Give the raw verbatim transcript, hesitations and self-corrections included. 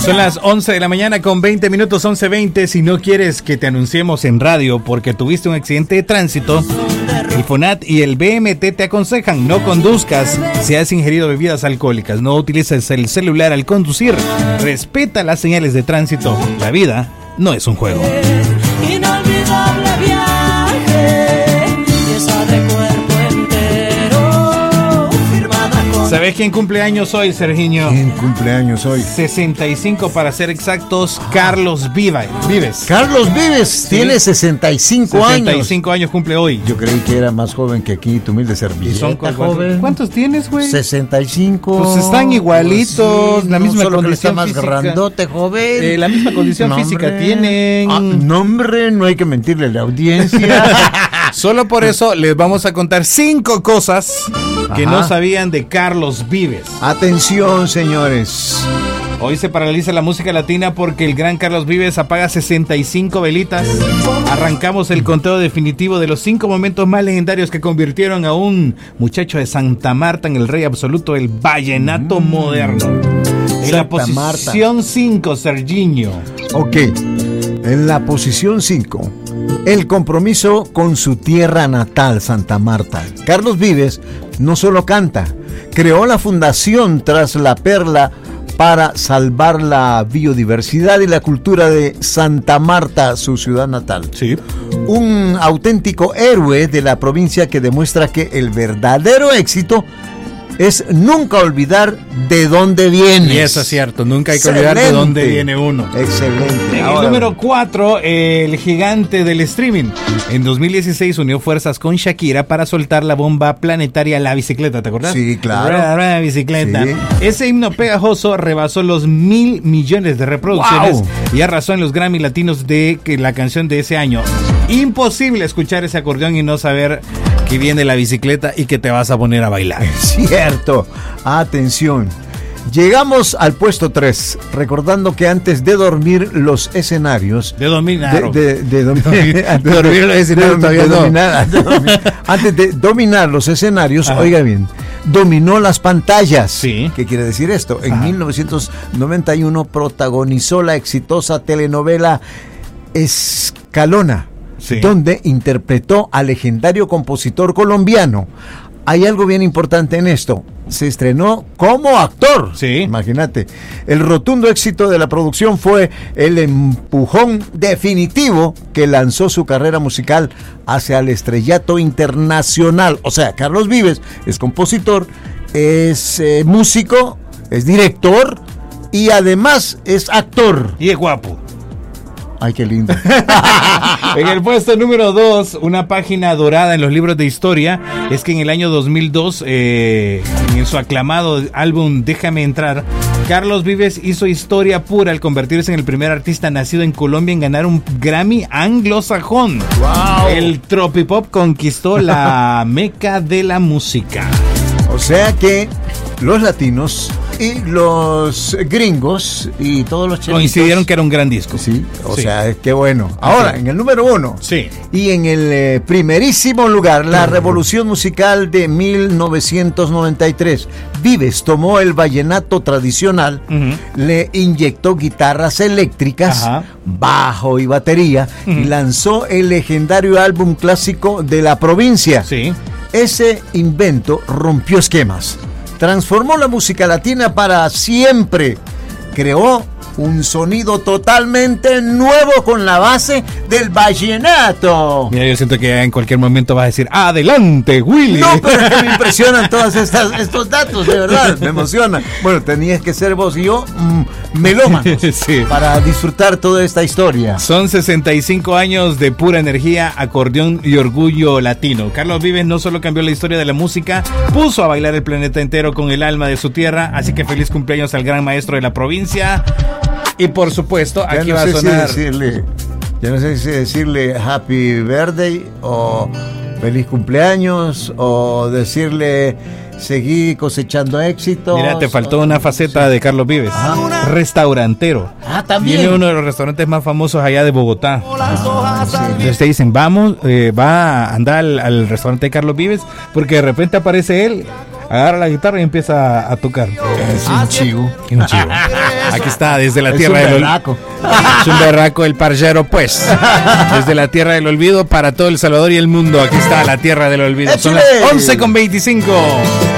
Son las once de la mañana con veinte minutos, once veinte. Si no quieres que te anunciemos en radio porque tuviste un accidente de tránsito, el FONAT y el B M T te aconsejan: no conduzcas si has ingerido bebidas alcohólicas, no utilices el celular al conducir, respeta las señales de tránsito. La vida no es un juego. Inolvidable viaje, pieza de cuerpo entero, firmada con... ¿Sabes quién cumple años hoy, Sergiño? ¿Quién cumple años hoy? sesenta y cinco para ser exactos, Carlos Viva, Vives. Carlos Vives, sí. Tiene sesenta y cinco años. sesenta y cinco años cumple hoy. Yo creí que era más joven que aquí, tu humilde servilleta, Son joven. ¿Cuántos tienes, güey? sesenta y cinco. Pues están igualitos, sí, la no, misma solo condición que está más física. grandote, joven. Eh, la misma condición no, física hombre. tienen. Ah, no, hombre, no hay que mentirle a la audiencia. Solo por eso les vamos a contar cinco cosas que Ajá. no sabían de Carlos Vives. Atención, señores. Hoy se paraliza la música latina porque el gran Carlos Vives apaga sesenta y cinco velitas. Arrancamos el conteo definitivo de los cinco momentos más legendarios que convirtieron a un muchacho de Santa Marta en el rey absoluto del vallenato mm. moderno. En Santa la posición cinco, Sergiño. Ok, en la posición cinco, el compromiso con su tierra natal, Santa Marta. Carlos Vives no solo canta, creó la fundación Tras la Perla para salvar la biodiversidad y la cultura de Santa Marta, su ciudad natal. Sí. Un auténtico héroe de la provincia que demuestra que el verdadero éxito es nunca olvidar de dónde vienes. Y eso es cierto, nunca hay que olvidar de dónde viene uno. Excelente. En Ahora, el número cuatro, el gigante del streaming. En dos mil dieciséis unió fuerzas con Shakira para soltar la bomba planetaria La Bicicleta, ¿te acordás? Sí, claro. La, la, la bicicleta. Sí. Ese himno pegajoso rebasó los mil millones de reproducciones. Wow. Y arrasó en los Grammy Latinos de que la canción de ese año. Imposible escuchar ese acordeón y no saber que viene la bicicleta y que te vas a poner a bailar. Cierto. Atención. Llegamos al puesto tres, recordando que antes de dormir los escenarios... De dominar. De, de, de, domi- de dormir los escenarios de, todavía de no. dominar, de dominar. Antes de dominar los escenarios, Ajá. oiga bien, dominó las pantallas. Sí. ¿Qué quiere decir esto? En Ajá. mil novecientos noventa y uno protagonizó la exitosa telenovela Escalona, Sí. donde interpretó al legendario compositor colombiano. Hay algo bien importante en esto. Se estrenó como actor. Sí. Imagínate. El rotundo éxito de la producción fue el empujón definitivo que lanzó su carrera musical hacia el estrellato internacional. O sea, Carlos Vives es compositor, es eh, músico, es director y además es actor. Y es guapo. Ay, qué lindo. En el puesto número dos, una página dorada en los libros de historia, es que en el año dos mil dos, eh, en su aclamado álbum Déjame Entrar, Carlos Vives hizo historia pura al convertirse en el primer artista nacido en Colombia en ganar un Grammy anglosajón. Wow. El tropipop conquistó la meca de la música. O sea que los latinos y los gringos y todos los chelitos Coincidieron que era un gran disco. Sí, o Sí. sea, qué bueno. Ahora, Sí. en el número uno. Sí. Y en el eh, primerísimo lugar, la revolución musical de mil novecientos noventa y tres. Vives tomó el vallenato tradicional, Uh-huh. le inyectó guitarras eléctricas, Ajá. bajo y batería, Uh-huh. y lanzó el legendario álbum clásico de la provincia. Sí. Ese invento rompió esquemas, transformó la música latina para siempre, creó un sonido totalmente nuevo con la base del vallenato. Mira, yo siento que en cualquier momento vas a decir, ¡adelante, Willy! No, pero es que me impresionan todos estas, estos datos, de verdad, me emocionan. Bueno, tenías que ser vos y yo mm, melómanos Sí. para disfrutar toda esta historia. Son sesenta y cinco años de pura energía, acordeón y orgullo latino. Carlos Vives no solo cambió la historia de la música, puso a bailar el planeta entero con el alma de su tierra, así que feliz cumpleaños al gran maestro de la provincia. Y por supuesto, Ya aquí no va a sé si sonar... decirle, ya no sé si decirle Happy Birthday o feliz cumpleaños o decirle seguí cosechando éxitos. Mira, te faltó o- una faceta sí. de Carlos Vives. Ajá. Restaurantero. Ah, también. Tiene uno de los restaurantes más famosos allá de Bogotá. Ah, sí. Entonces te dicen, vamos, eh, va a andar al, al restaurante de Carlos Vives, porque de repente aparece él agarra la guitarra y empieza a tocar. Es un chivo. Un chivo. Aquí está, desde la Es tierra un del berraco. olvido. Es un berraco el parcero, pues. Desde la tierra del olvido para todo El Salvador y el mundo. Aquí está la tierra del olvido. Son las ¡Échale! once con veinticinco.